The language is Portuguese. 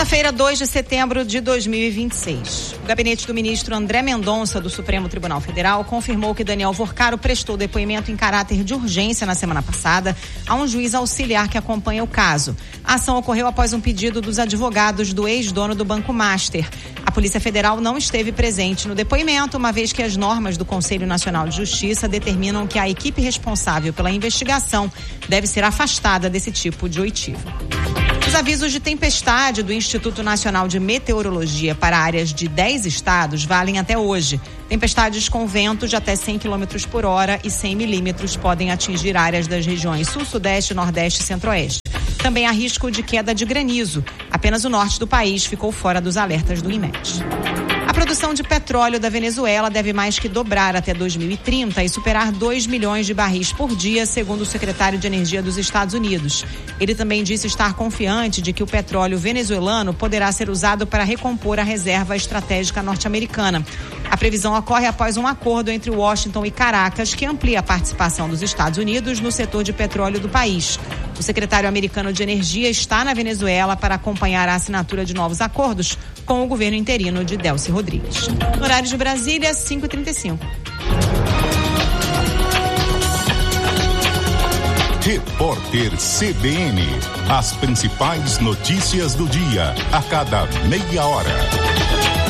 Quinta-feira, 2 de setembro de 2026. O gabinete do ministro André Mendonça, do Supremo Tribunal Federal, confirmou que Daniel Vorcaro prestou depoimento em caráter de urgência na semana passada a um juiz auxiliar que acompanha o caso. A ação ocorreu após um pedido dos advogados do ex-dono do Banco Master. A Polícia Federal não esteve presente no depoimento, uma vez que as normas do Conselho Nacional de Justiça determinam que a equipe responsável pela investigação deve ser afastada desse tipo de oitiva. Os avisos de tempestade do Instituto Nacional de Meteorologia para áreas de 10 estados valem até hoje. Tempestades com ventos de até 100 km por hora e 100 milímetros podem atingir áreas das regiões sul, sudeste, nordeste e centro-oeste. Também há risco de queda de granizo. Apenas o norte do país ficou fora dos alertas do INMET. A produção de petróleo da Venezuela deve mais que dobrar até 2030 e superar 2 milhões de barris por dia, segundo o secretário de Energia dos Estados Unidos. Ele também disse estar confiante de que o petróleo venezuelano poderá ser usado para recompor a reserva estratégica norte-americana. A previsão ocorre após um acordo entre Washington e Caracas que amplia a participação dos Estados Unidos no setor de petróleo do país. O secretário americano de Energia está na Venezuela para acompanhar a assinatura de novos acordos com o governo interino de Delcy Rodrigues. No horário de Brasília, 5h35. Repórter CBN. As principais notícias do dia, a cada meia hora.